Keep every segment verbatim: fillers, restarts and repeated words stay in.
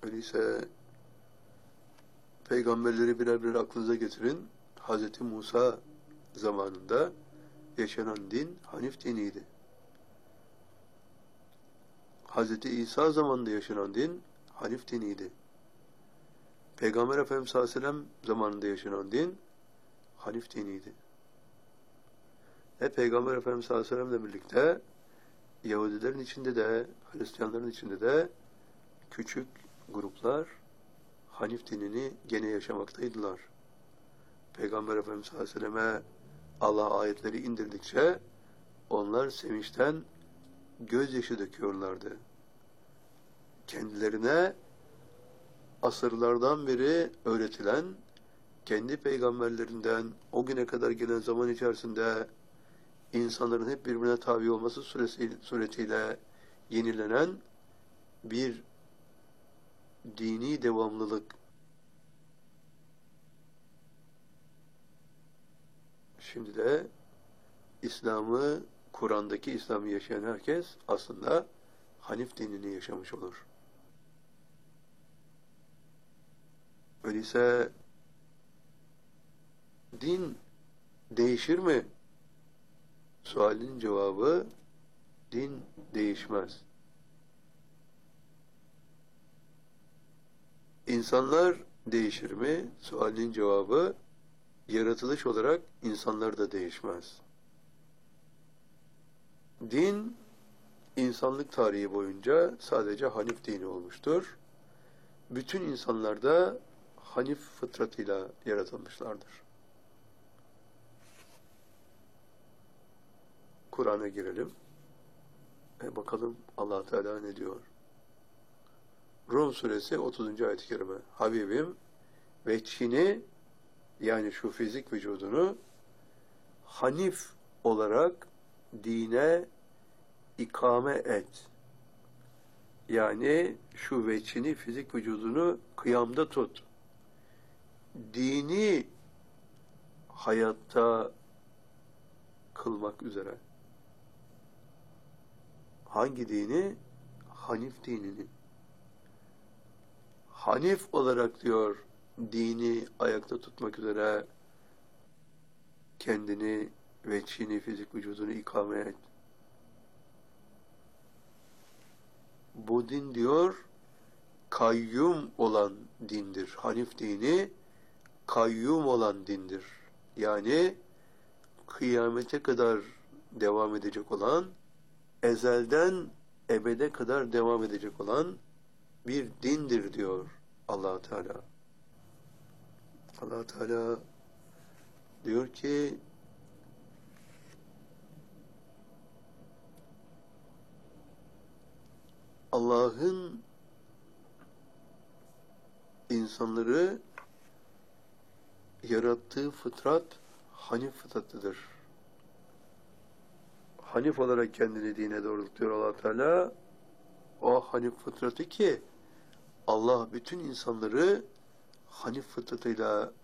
Öyleyse peygamberleri birer birer aklınıza getirin. Hazreti Musa zamanında yaşanan din Hanif diniydi. Hazreti İsa zamanında yaşanan din Hanif diniydi. Peygamber Efendimiz sallallahu aleyhi ve sellem zamanında yaşanan din Hanif diniydi. Ve Peygamber Efendimiz sallallahu aleyhi ve sellemle birlikte Yahudilerin içinde de, Hristiyanların içinde de küçük gruplar Hanif dinini gene yaşamaktaydılar. Peygamber Efendimiz sallallahu aleyhi ve selleme Allah ayetleri indirdikçe onlar sevinçten gözyaşı döküyorlardı. Kendilerine asırlardan beri öğretilen, kendi peygamberlerinden o güne kadar gelen zaman içerisinde insanların hep birbirine tabi olması suretiyle yenilenen bir dini devamlılık. Şimdi de İslam'ı, Kur'an'daki İslam'ı yaşayan herkes aslında Hanif dinini yaşamış olur. Öyleyse din değişir mi? Sualin cevabı din değişmez. İnsanlar değişir mi? Sualin cevabı yaratılış olarak insanlar da değişmez. Din insanlık tarihi boyunca sadece Hanif dini olmuştur. Bütün insanlar da Hanif fıtratıyla yaratılmışlardır. Kur'an'a girelim ve bakalım Allah Teala ne diyor. Rum suresi otuzuncu ayet-i kerime. Habibim veçhini, yani şu fizik vücudunu Hanif olarak dine ikame et. Yani şu veçhini, fizik vücudunu kıyamda tut. Dini hayatta kılmak üzere. Hangi dini? Hanif dinini. Hanif olarak diyor, dini ayakta tutmak üzere kendini, veçhini, fizik vücudunu ikame et. Bu din diyor, kayyum olan dindir. Hanif dini, kayyum olan dindir. Yani kıyamete kadar devam edecek olan, ezelden ebede kadar devam edecek olan bir dindir diyor Allah Teala. Allah Teala diyor ki Allah'ın insanları yarattığı fıtrat Hanif fıtratıdır. Hanif olarak kendini dine doğrultuyor Allah Teala. O Hanif fıtratı ki Allah bütün insanları Hanif fıtratıyla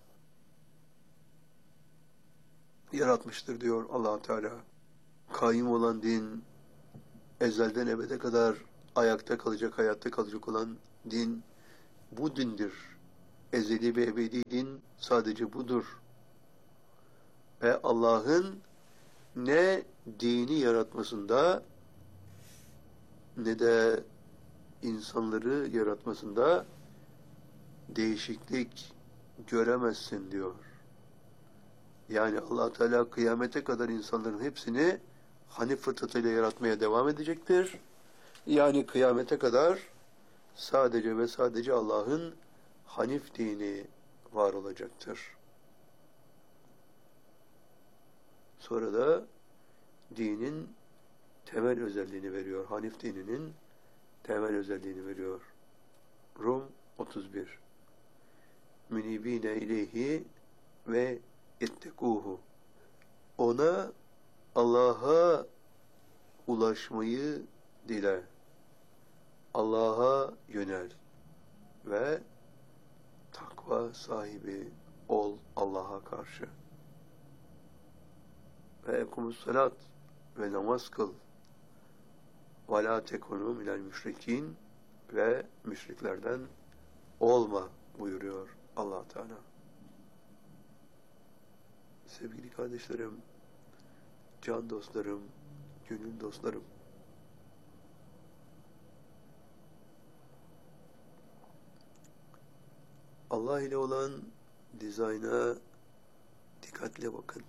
yaratmıştır diyor Allah Teala. Kayyum olan din, ezelden ebede kadar ayakta kalacak, hayatta kalacak olan din bu dindir. Ezeli ve ebedi din sadece budur. Ve Allah'ın ne dini yaratmasında ne de insanları yaratmasında değişiklik göremezsin diyor. Yani Allah Teala kıyamete kadar insanların hepsini Hanif fıtratıyla yaratmaya devam edecektir. Yani kıyamete kadar sadece ve sadece Allah'ın Hanif dini var olacaktır. Sonra da dinin temel özelliğini veriyor. Hanif dininin temel özelliğini veriyor. Rum otuz bir. Münibine ileyhi ve ettekuhu. Ona, Allah'a ulaşmayı dile. Allah'a yönel ve takva sahibi ol Allah'a karşı. Ve ekumus salat ve namaz kıl. Ve la tekunu minel müşrikin ve müşriklerden olma buyuruyor Allah Teala. Sevgili kardeşlerim, can dostlarım, gönül dostlarım, Allah ile olan dizayna dikkatle bakın.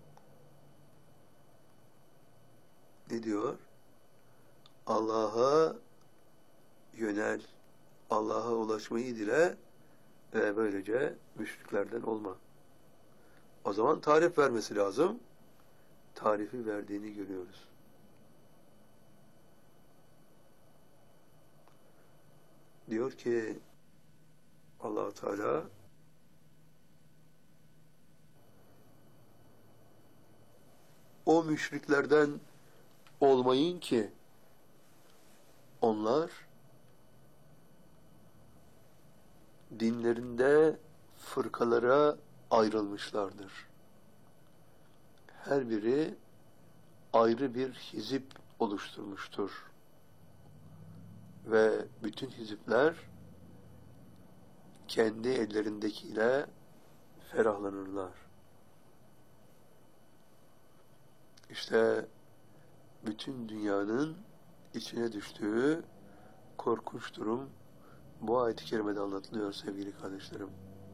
Ne diyor? Allah'a yönel, Allah'a ulaşmayı dile ve böylece müşriklerden olma. O zaman tarif vermesi lazım. Tarifi verdiğini görüyoruz. Diyor ki Allah Teala, o müşriklerden olmayın ki onlar dinlerinde fırkalara ayrılmışlardır. Her biri ayrı bir hizip oluşturmuştur. Ve bütün hizipler kendi ellerindekiyle ferahlanırlar. İşte bütün dünyanın içine düştüğü korkunç durum bu ayet-i kerimede anlatılıyor sevgili kardeşlerim.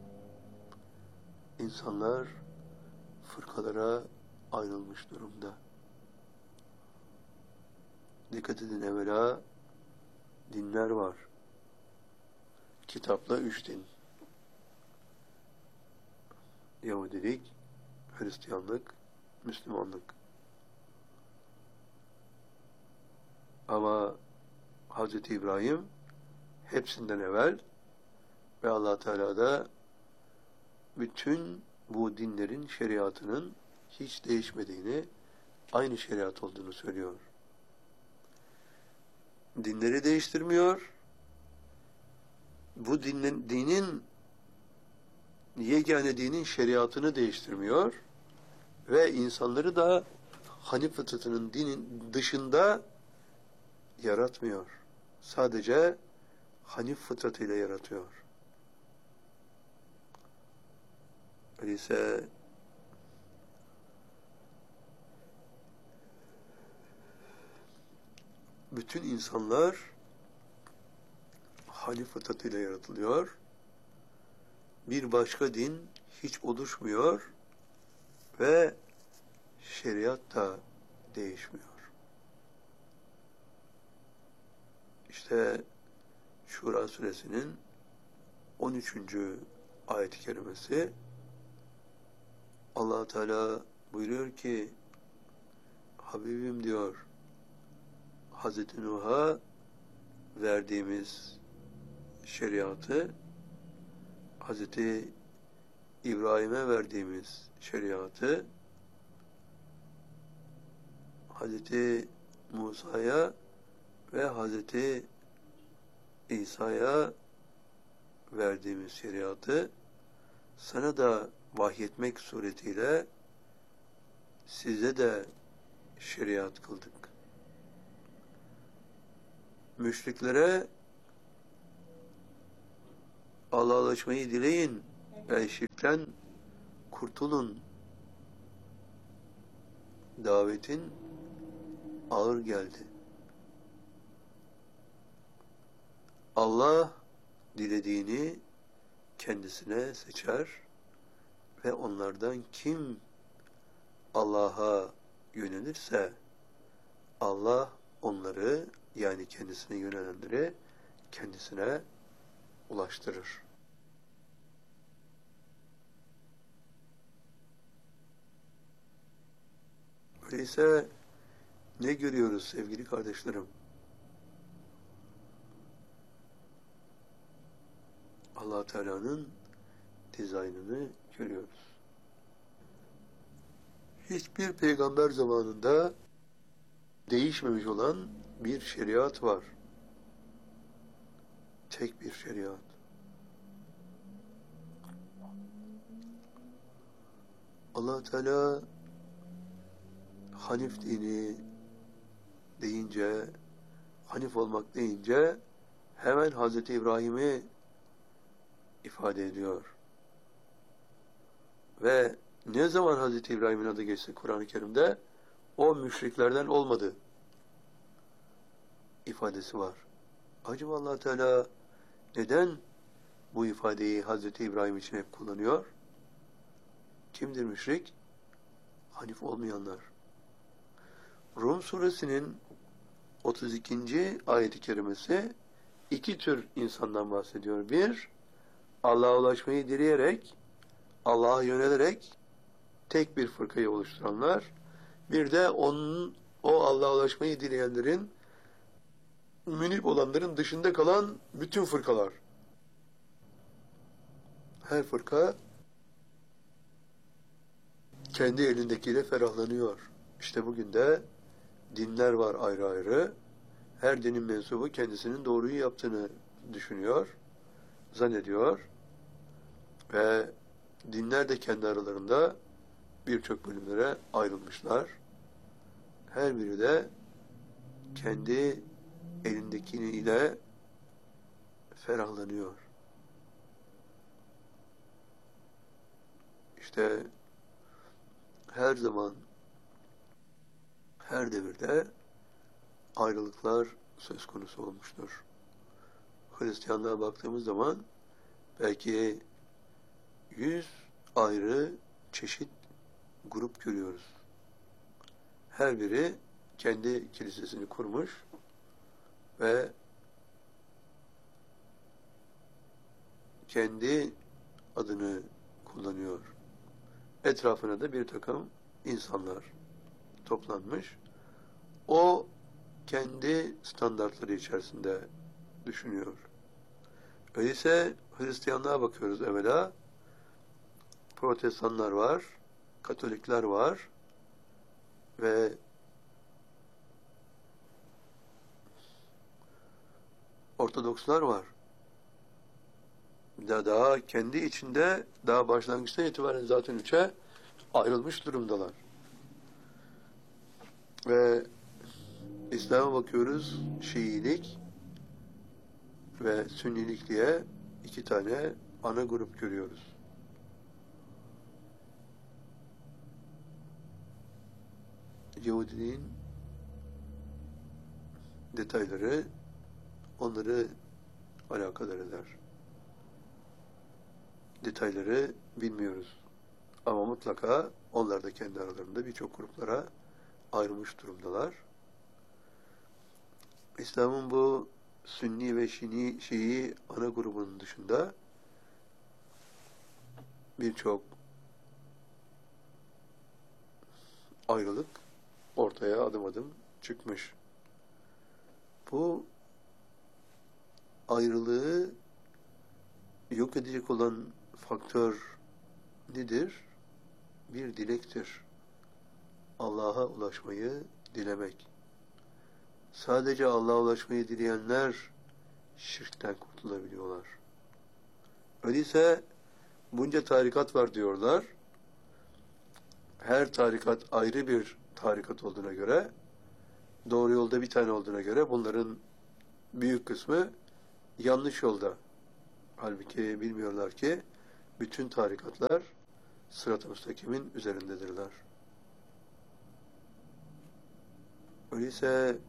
İnsanlar fırkalara ayrılmış durumda. Dikkat edin, evvela dinler var. Kitapla üç din. Yahudilik, Hristiyanlık, Müslümanlık. Ama Hz. İbrahim hepsinden evvel ve Allah Teala da bütün bu dinlerin şeriatının hiç değişmediğini, aynı şeriat olduğunu söylüyor. Dinleri değiştirmiyor. Bu dinin, dinin yegane dinin şeriatını değiştirmiyor ve insanları da Hanif fıtratının dinin dışında yaratmıyor. Sadece Hanif fıtratıyla yaratıyor. Öyleyse bütün insanlar Hanif fıtratıyla yaratılıyor. Bir başka din hiç oluşmuyor ve şeriat da değişmiyor. İşte Şura suresinin on üçüncü ayet-i kerimesi, Allah Teala buyuruyor ki, Habibim diyor, Hazreti Nuh'a verdiğimiz şeriatı, Hazreti İbrahim'e verdiğimiz şeriatı, Hazreti Musa'ya ve Hazreti İsa'ya verdiğimiz şeriatı sana da vahyetmek suretiyle size de şeriat kıldık. Müşriklere Allah'laşmayı dileyin ve şirkten kurtulun davetin ağır geldi. Allah dilediğini kendisine seçer ve onlardan kim Allah'a yönelirse Allah onları, yani kendisine yönelenleri kendisine ulaştırır. Öyleyse ne görüyoruz sevgili kardeşlerim? Allah Teala'nın dizaynını görüyoruz. Hiçbir peygamber zamanında değişmemiş olan bir şeriat var. Tek bir şeriat. Allah Teala Hanif dini deyince, Hanif olmak deyince hemen Hazreti İbrahim'i ifade ediyor. Ve ne zaman Hazreti İbrahim'in adı geçse Kur'an-ı Kerim'de o müşriklerden olmadı ifadesi var. Acaba Allah Teala neden bu ifadeyi Hazreti İbrahim için hep kullanıyor? Kimdir müşrik? Hanif olmayanlar. Rum suresinin otuz ikinci ayet-i kerimesi iki tür insandan bahsediyor. Bir, Allah'a ulaşmayı dileyerek, Allah'a yönelerek tek bir fırkayı oluşturanlar. Bir de onun, o Allah'a ulaşmayı dileyenlerin, münip olanların dışında kalan bütün fırkalar. Her fırka kendi elindekiyle ferahlanıyor. İşte bugün de dinler var ayrı ayrı. Her dinin mensubu kendisinin doğruyu yaptığını düşünüyor, zannediyor ve dinler de kendi aralarında birçok bölümlere ayrılmışlar. Her biri de kendi elindekiyle ferahlanıyor. İşte her zaman, her devirde ayrılıklar söz konusu olmuştur. Hristiyanlığa baktığımız zaman belki yüz ayrı çeşit grup görüyoruz. Her biri kendi kilisesini kurmuş ve kendi adını kullanıyor. Etrafına da bir takım insanlar toplanmış. O kendi standartları içerisinde düşünüyor. Öyleyse Hristiyanlığa bakıyoruz evvela. Protestanlar var, Katolikler var ve Ortodokslar var. Daha, daha kendi içinde daha başlangıçtan itibaren zaten üçe ayrılmış durumdalar. Ve İslam'a bakıyoruz, Şiilik ve Sünnilik diye iki tane ana grup görüyoruz. Yahudiliğin detayları onları alakadar eder. Detayları bilmiyoruz. Ama mutlaka onlar da kendi aralarında birçok gruplara ayrılmış durumdalar. İslam'ın bu Sünni ve Şii, Şii ana grubunun dışında birçok ayrılık ortaya adım adım çıkmış. Bu ayrılığı yok edecek olan faktör nedir? Bir dilektir. Allah'a ulaşmayı dilemek. Sadece Allah'a ulaşmayı dileyenler şirkten kurtulabiliyorlar. Öyleyse bunca tarikat var diyorlar. Her tarikat ayrı bir tarikat olduğuna göre, doğru yolda bir tane olduğuna göre bunların büyük kısmı yanlış yolda. Halbuki bilmiyorlar ki bütün tarikatlar sırat-ı müstakimin üzerindedirler. Öyleyse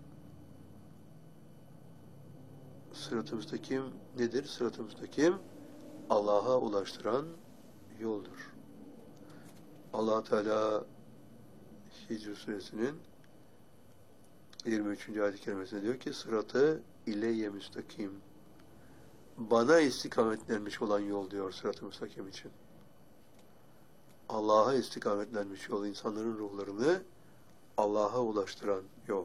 sırat-ı müstakim nedir? Sırat-ı müstakim Allah'a ulaştıran yoldur. Allah Teala Hicr suresinin yirmi üçüncü ayet-i kerimesinde diyor ki sıratı ileyye müstakim. Bana istikametlenmiş olan yol diyor sırat-ı müstakim için. Allah'a istikametlenmiş yol, insanların ruhlarını Allah'a ulaştıran yol.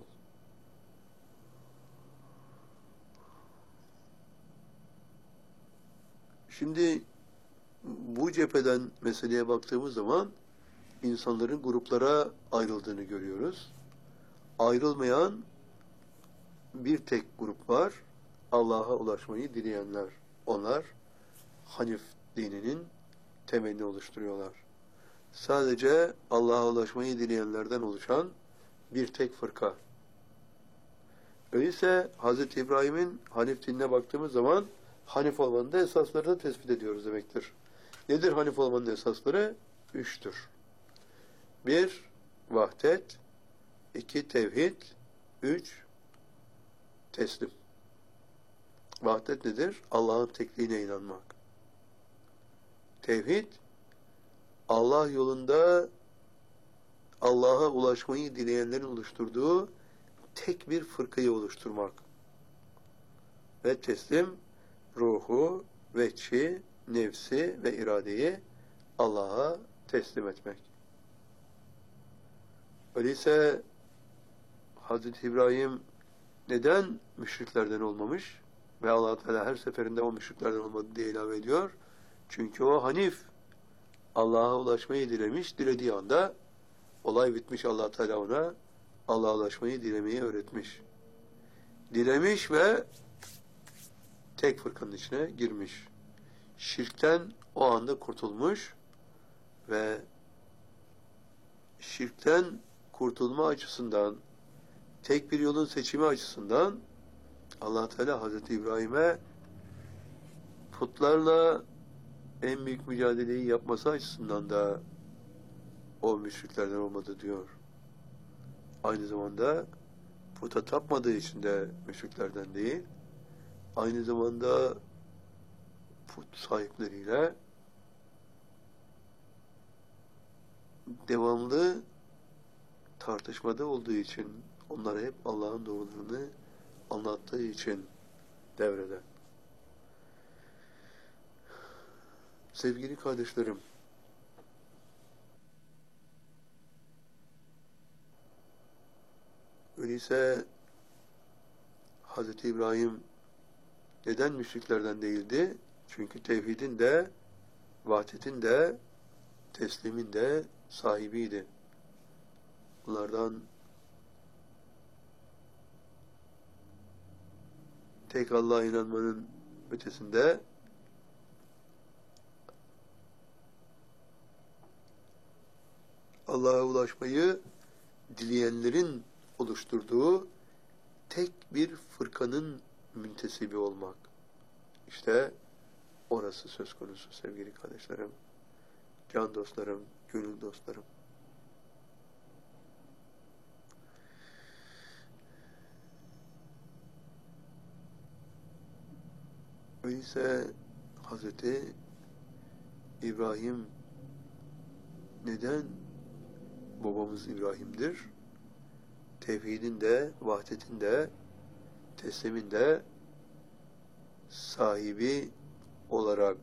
Şimdi bu cepheden meseleye baktığımız zaman insanların gruplara ayrıldığını görüyoruz. Ayrılmayan bir tek grup var. Allah'a ulaşmayı dileyenler. Onlar Hanif dininin temelini oluşturuyorlar. Sadece Allah'a ulaşmayı dileyenlerden oluşan bir tek fırka. Öyleyse Hazreti İbrahim'in Hanif dinine baktığımız zaman Hanif olmanın da esaslarını tespit ediyoruz demektir. Nedir hanif olmanın esasları? Üçtür. Bir, vahdet. İki, tevhid. Üç, teslim. Vahdet nedir? Allah'ın tekliğine inanmak. Tevhid, Allah yolunda Allah'a ulaşmayı dileyenlerin oluşturduğu tek bir fırkayı oluşturmak. Ve teslim, ruhu, veçhi, nefsi ve iradeyi Allah'a teslim etmek. Öyleyse Hazreti İbrahim neden müşriklerden olmamış? Ve Allah Teala her seferinde o müşriklerden olmadı diye ilave ediyor. Çünkü o hanif, Allah'a ulaşmayı dilemiş, dilediği anda olay bitmiş, Allah Teala ona Allah'a ulaşmayı dilemeyi öğretmiş. Dilemiş ve tek fırkanın içine girmiş. Şirkten o anda kurtulmuş ve şirkten kurtulma açısından, tek bir yolun seçimi açısından Allah Teala Hazreti İbrahim'e putlarla en büyük mücadeleyi yapması açısından da o müşriklerden olmadı diyor. Aynı zamanda puta tapmadığı için de müşriklerden değil, aynı zamanda put sahipleriyle devamlı tartışmada olduğu için, onlara hep Allah'ın doğrularını anlattığı için devrede. Sevgili kardeşlerim, öyleyse Hazreti İbrahim neden müşriklerden değildi? Çünkü tevhidin de, vahdetin de, teslimin de sahibiydi. Bunlardan tek Allah'a inanmanın ötesinde Allah'a ulaşmayı dileyenlerin oluşturduğu tek bir fırkanın müntesibi olmak. İşte orası söz konusu sevgili kardeşlerim, can dostlarım, gönül dostlarım. Öyleyse Hazreti İbrahim neden babamız İbrahim'dir? Tevhidin de, vahdetin de, teslimin de sahibi olarak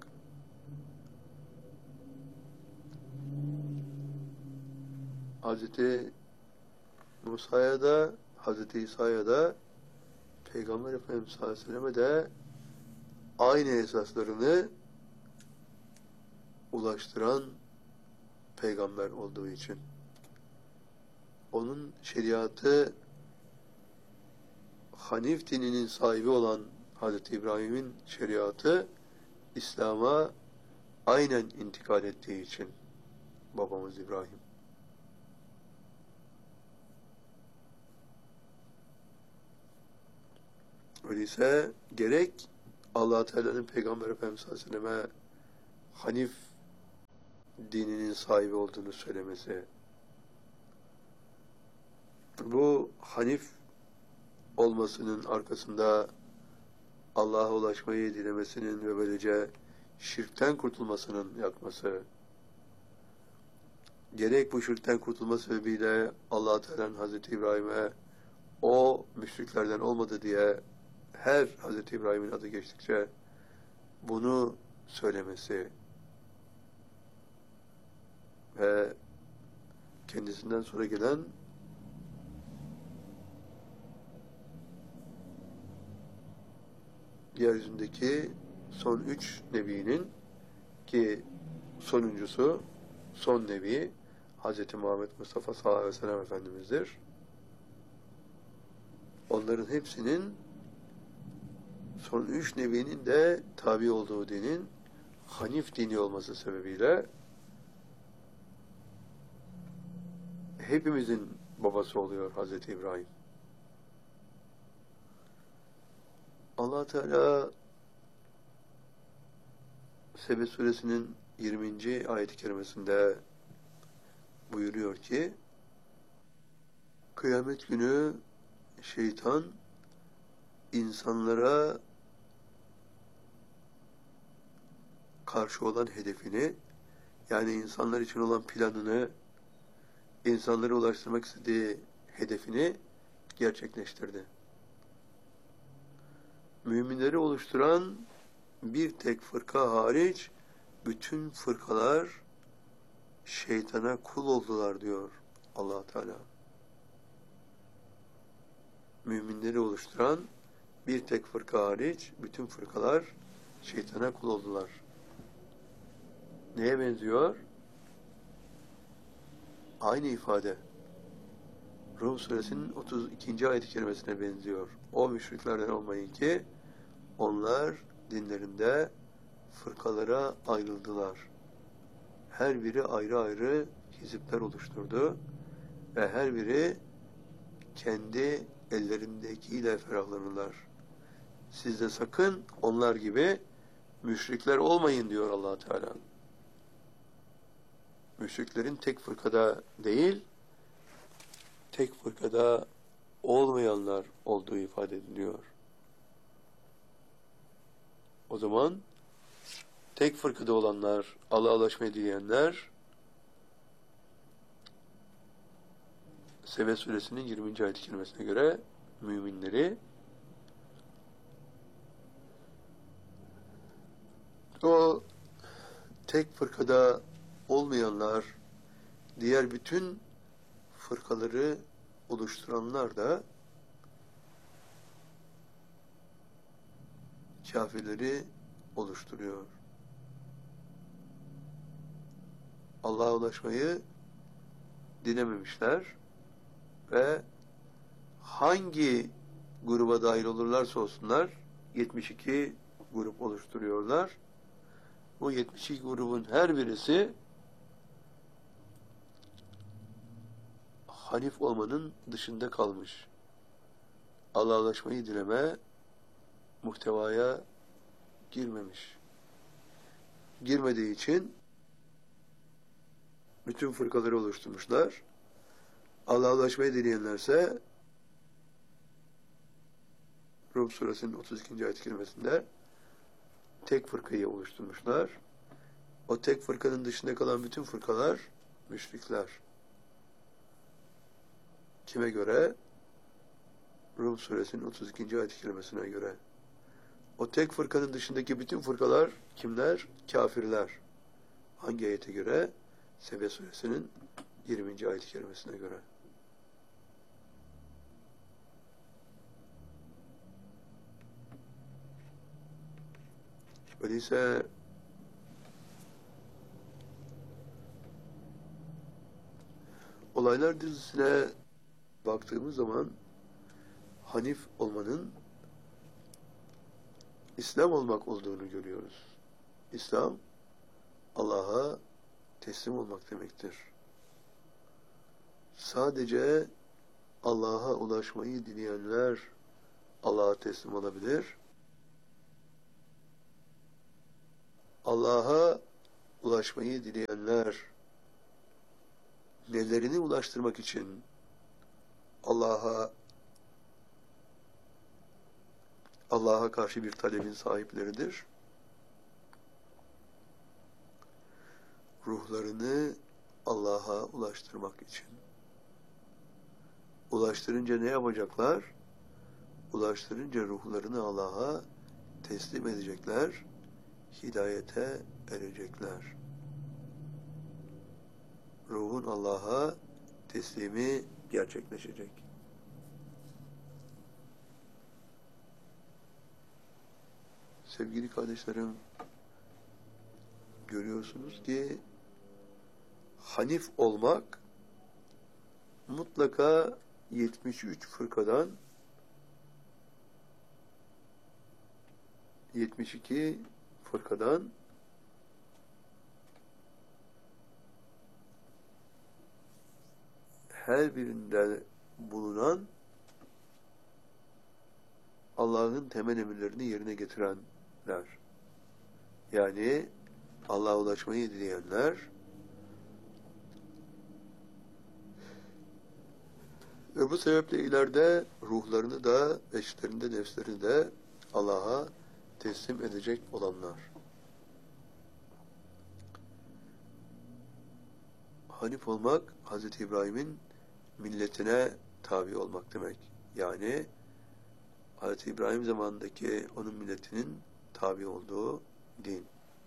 Hazreti Musa'ya da, Hazreti İsa'ya da, Peygamber Efendimiz sallallahu aleyhi ve selleme de aynı esaslarını ulaştıran peygamber olduğu için. Onun şeriatı Hanif dininin sahibi olan Hazreti İbrahim'in şeriatı İslam'a aynen intikal ettiği için babamız İbrahim. Öyleyse gerek Allah Teala'nın Peygamber Efendimiz sallallahu aleyhi ve selleme Hanif dininin sahibi olduğunu söylemesi, bu Hanif olmasının arkasında Allah'a ulaşmayı dilemesinin ve böylece şirkten kurtulmasının yatması, gerek bu şirkten kurtulma sebebiyle Allah Teala'nın Hazreti İbrahim'e o müşriklerden olmadı diye her Hazreti İbrahim'in adı geçtikçe bunu söylemesi ve kendisinden sonra gelen yeryüzündeki son üç nebinin, ki sonuncusu son nebi Hz. Muhammed Mustafa sallallahu aleyhi ve sellem Efendimiz'dir. Onların hepsinin, son üç nebinin de tabi olduğu dinin Hanif dini olması sebebiyle hepimizin babası oluyor Hz. İbrahim. Allah Teala Sebe suresinin yirminci ayet-i kerimesinde buyuruyor ki, kıyamet günü şeytan insanlara karşı olan hedefini, yani insanlar için olan planını, insanlara ulaştırmak istediği hedefini gerçekleştirdi. Müminleri oluşturan bir tek fırka hariç bütün fırkalar şeytana kul oldular diyor Allah Teala. Müminleri oluşturan bir tek fırka hariç bütün fırkalar şeytana kul oldular. Neye benziyor? Aynı ifade Rum suresinin otuz ikinci ayet-i kerimesine benziyor. O müşriklerden olmayın ki onlar dinlerinde fırkalara ayrıldılar. Her biri ayrı ayrı hizipler oluşturdu ve her biri kendi ellerindekiyle ferahlanırlar. Siz de sakın onlar gibi müşrikler olmayın diyor Allah Teala. Müşriklerin tek fırkada değil, tek fırkada olmayanlar olduğu ifade ediliyor. O zaman tek fırkada olanlar, Allah'a ulaşmayı dileyenler, Sebe suresinin yirminci ayet-i kerimesine göre müminleri, o tek fırkada olmayanlar, diğer bütün fırkaları oluşturanlar da kafirleri oluşturuyor. Allah'a ulaşmayı dilememişler ve hangi gruba dahil olurlarsa olsunlar yetmiş iki grup oluşturuyorlar. Bu yetmiş iki grubun her birisi Hanif olmanın dışında kalmış. Allah'a ulaşmayı dileme muhtevaya girmemiş. Girmediği için bütün fırkaları oluşturmuşlar. Allah'a ulaşmayı dileyenlerse Rum suresinin otuz ikinci ayet-i kerimesinde tek fırkayı oluşturmuşlar. O tek fırkanın dışında kalan bütün fırkalar müşrikler. Kime göre? Rum suresinin otuz ikinci ayet-i kerimesine göre. O tek fırkanın dışındaki bütün fırkalar kimler? Kafirler. Hangi ayete göre? Sebe suresinin yirminci ayet-i kerimesine göre. Öyleyse olaylar dizisine baktığımız zaman Hanif olmanın İslam olmak olduğunu görüyoruz. İslam, Allah'a teslim olmak demektir. Sadece Allah'a ulaşmayı dileyenler Allah'a teslim olabilir. Allah'a ulaşmayı dileyenler nelerini ulaştırmak için Allah'a Allah'a karşı bir talebin sahipleridir. Ruhlarını Allah'a ulaştırmak için. Ulaştırınca ne yapacaklar? Ulaştırınca ruhlarını Allah'a teslim edecekler, hidayete erecekler. Ruhun Allah'a teslimi gerçekleşecek. Sevgili kardeşlerim, görüyorsunuz ki Hanif olmak mutlaka yetmiş üç fırkadan yetmiş iki fırkadan her birinde bulunan Allah'ın temel emirlerini yerine getirenler. Yani Allah'a ulaşmayı dileyenler ve bu sebeple ileride ruhlarını da, eşlerinde, nefslerini de Allah'a teslim edecek olanlar. Hanif olmak, Hazreti İbrahim'in milletine tabi olmak demek. Yani Hazreti İbrahim zamanındaki onun milletinin tabi olduğu din.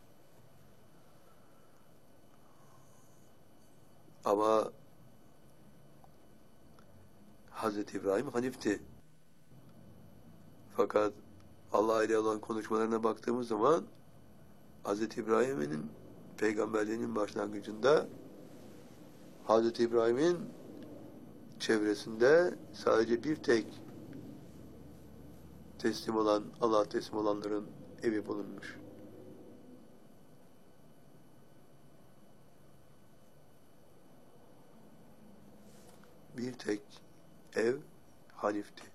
Ama Hazreti İbrahim Hanif'ti. Fakat Allah ile olan konuşmalarına baktığımız zaman Hazreti İbrahim'in peygamberliğinin başlangıcında Hazreti İbrahim'in çevresinde sadece bir tek teslim olan, Allah'a teslim olanların evi bulunmuş. Bir tek ev Hanif'ti.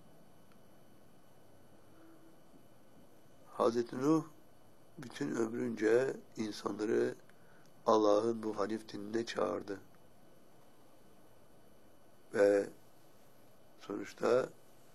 Hazreti Nuh bütün ömrünce insanları Allah'ın bu Hanif dinine çağırdı. Ve sonuçta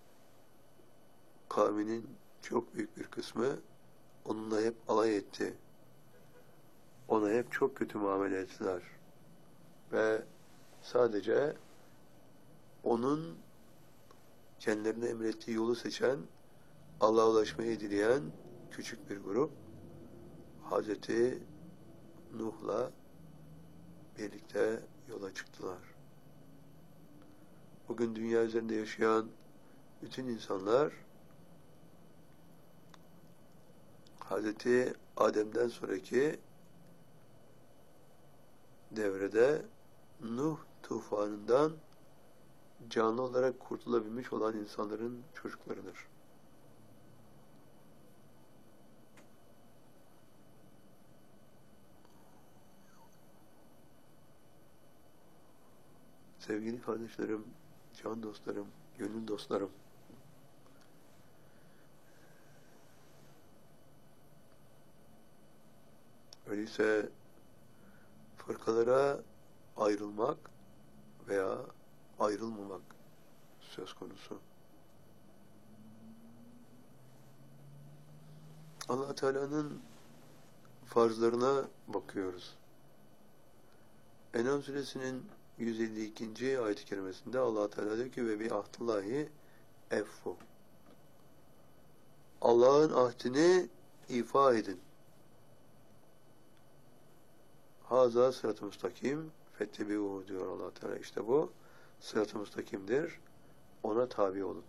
kavminin çok büyük bir kısmı onunla hep alay etti. Ona hep çok kötü muamele ettiler. Ve sadece onun kendilerine emrettiği yolu seçen, Allah'a ulaşmayı dileyen küçük bir grup Hazreti Nuh'la birlikte yola çıktılar. Bugün dünya üzerinde yaşayan bütün insanlar Hazreti Adem'den sonraki devrede Nuh tufanından canlı olarak kurtulabilmiş olan insanların çocuklarıdır. Sevgili kardeşlerim, can dostlarım, gönül dostlarım, öyleyse fırkalara ayrılmak veya ayrılmamak söz konusu. Allah Teala'nın farzlarına bakıyoruz. En'am suresinin yüz elli ikinci ayet-i kerimesinde Allah Teala diyor ki ve bi ahdillahi effu. Allah'ın ahdini ifa edin. Haza sırat-ı müstakim fettebi'uhu diyor Allah Teala. İşte bu sırat-ı müstakimdir. Ona tabi olun.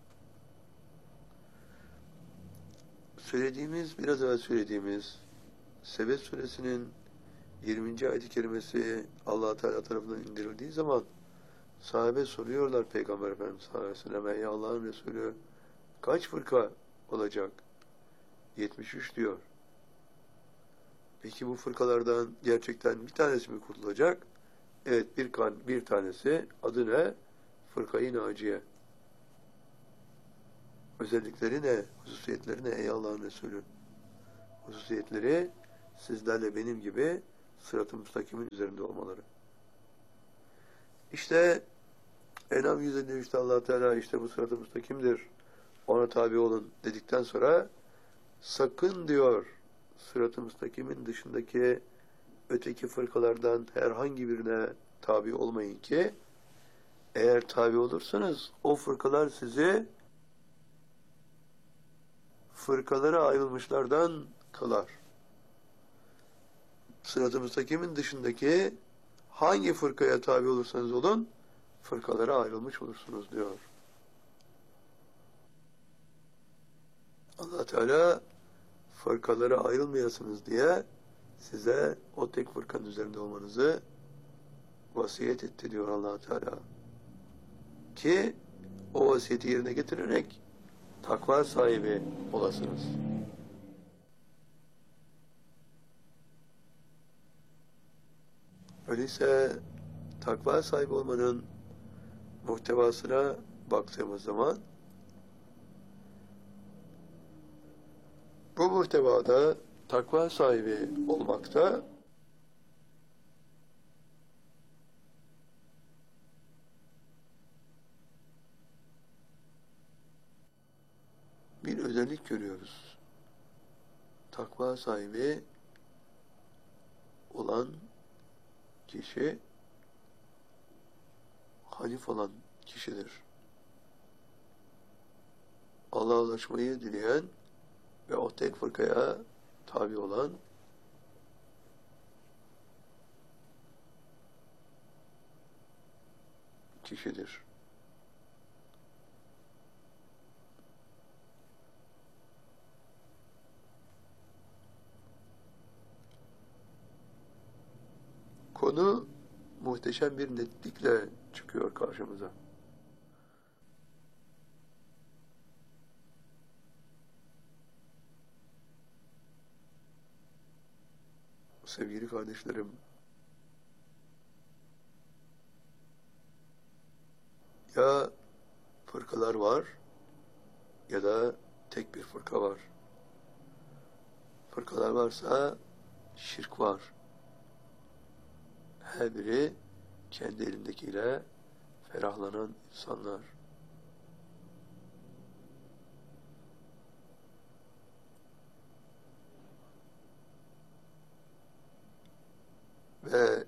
Söylediğimiz, biraz evvel söylediğimiz Sebet suresinin yirminci ayet-i kerimesi Allah Teala tarafından indirildiği zaman sahabe soruyorlar Peygamber Efendimiz sallallahu aleyhi ve sellem, ey Allah'ın Resulü kaç fırka olacak? yetmiş üç diyor. Peki bu fırkalardan gerçekten bir tanesi mi kurtulacak? Evet, bir, kan, bir tanesi. Adı ne? Fırka-i Naciye. Özellikleri ne? Hususiyetleri ne? Ey Allah'ın Resulü. Hususiyetleri sizlerle benim gibi sırat-ı müstakimin üzerinde olmaları. İşte En'am yüz elli üçte Allah Teala işte bu sırat-ı müstakimdir. Ona tabi olun dedikten sonra sakın diyor sırat-ı müstakimin dışındaki öteki fırkalardan herhangi birine tabi olmayın ki eğer tabi olursanız o fırkalar sizi fırkalara ayrılmışlardan kılar. Sırat-ı müstakimin dışındaki hangi fırkaya tabi olursanız olun fırkalara ayrılmış olursunuz diyor. Allah Teala fırkalara ayrılmayasınız diye size o tek fırkanın üzerinde olmanızı vasiyet etti diyor Allah Teala. Ki o vasiyeti yerine getirerek takva sahibi olasınız. Öyleyse takva sahibi olmanın muhtevasına baktığımız zaman bu muhtevada takva sahibi olmakta bir özellik görüyoruz. Takva sahibi olan kişi hanif olan kişidir. Allah'a ulaşmayı dileyen ve o tek fırkaya tabi olan kişidir. Konu muhteşem bir netlikle çıkıyor karşımıza. Sevgili kardeşlerim, ya fırkalar var ya da tek bir fırka var. Fırkalar varsa şirk var. Her biri kendi elindekiyle ferahlanan insanlar. Ve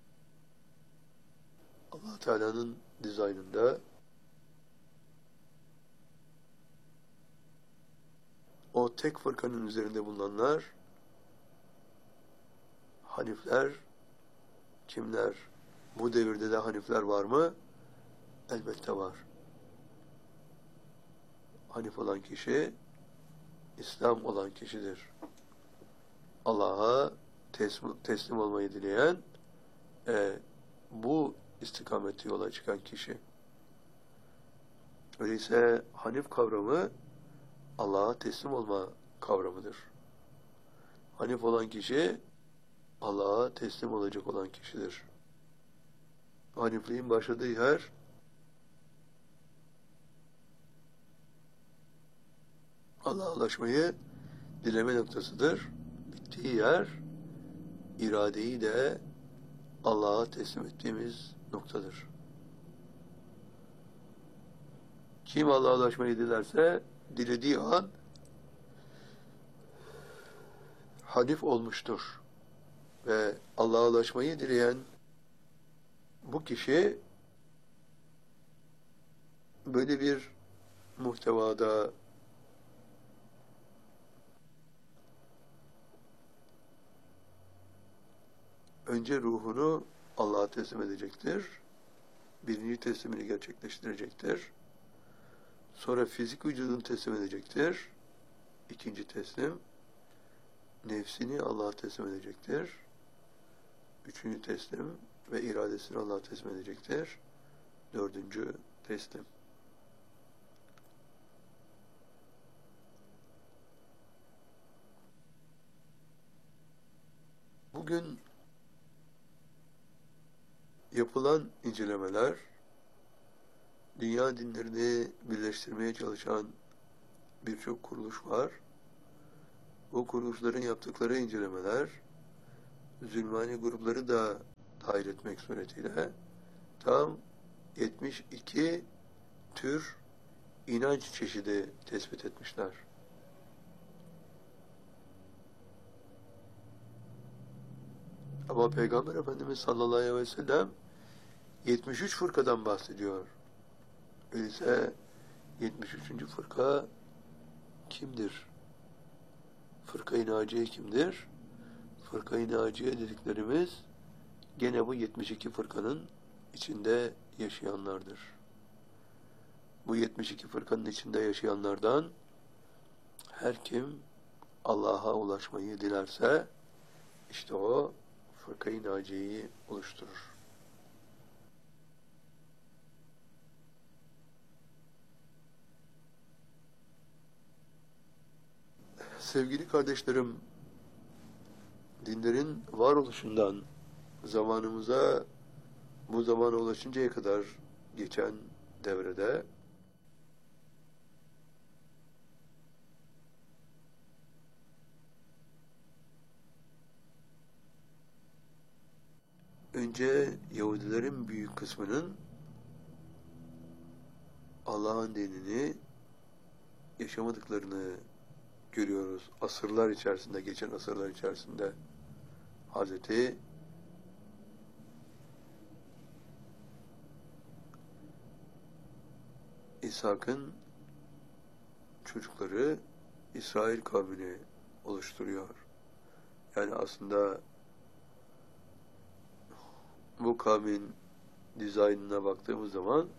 Allah Teala'nın dizaynında o tek fırkanın üzerinde bulunanlar hanifler kimler? Bu devirde de hanifler var mı? Elbette var. Hanif olan kişi İslam olan kişidir. Allah'a teslim, teslim olmayı dileyen e, bu istikamette yola çıkan kişi. Öyleyse hanif kavramı Allah'a teslim olma kavramıdır. Hanif olan kişi Allah'a teslim olacak olan kişidir. Hanifliğin başladığı yer Allah'a ulaşmayı dileme noktasıdır. Bittiği yer iradeyi de Allah'a teslim ettiğimiz noktadır. Kim Allah'a ulaşmayı dilerse dilediği an hanif olmuştur. Ve Allah'a ulaşmayı dileyen bu kişi böyle bir muhtevada önce ruhunu Allah'a teslim edecektir. Birinci teslimini gerçekleştirecektir. Sonra fizik vücudunu teslim edecektir. İkinci teslim. Nefsini Allah'a teslim edecektir. Üçüncü teslim ve iradesini Allah'a teslim edecektir. Dördüncü teslim. Bugün yapılan incelemeler, dünya dinlerini birleştirmeye çalışan birçok kuruluş var. Bu kuruluşların yaptıkları incelemeler, Zülmani grupları da dahil etmek suretiyle tam yetmiş iki tür inanç çeşidi tespit etmişler. Ama Peygamber Efendimiz sallallahu aleyhi ve sellem yetmiş üç fırkadan bahsediyor. Öyleyse yetmiş üçüncü fırka kimdir? Fırka-i Naciye kimdir? Fırka-i Naciye dediklerimiz gene bu yetmiş iki fırkanın içinde yaşayanlardır. Bu yetmiş iki fırkanın içinde yaşayanlardan her kim Allah'a ulaşmayı dilerse işte o Fırka-i Naciye'yi oluşturur. Sevgili kardeşlerim, dinlerin varoluşundan zamanımıza bu zamana ulaşıncaya kadar geçen devrede Böylece Yahudilerin büyük kısmının Allah'ın dinini yaşamadıklarını görüyoruz. Asırlar içerisinde, geçen asırlar içerisinde Hazreti İshak'ın çocukları İsrail kavmini oluşturuyor. Yani aslında bu kavmin dizaynına baktığımız zaman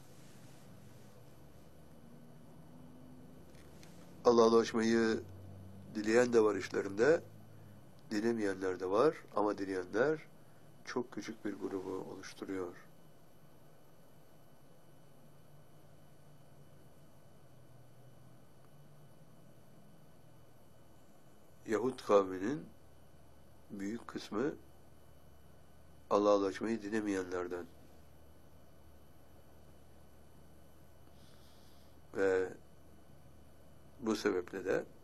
Allah'a ulaşmayı dileyen de var işlerinde, dilemeyenler de var ama dileyenler çok küçük bir grubu oluşturuyor. Yahut kavminin büyük kısmı Allah'a ulaşmayı dilemeyenlerden ve bu sebeple de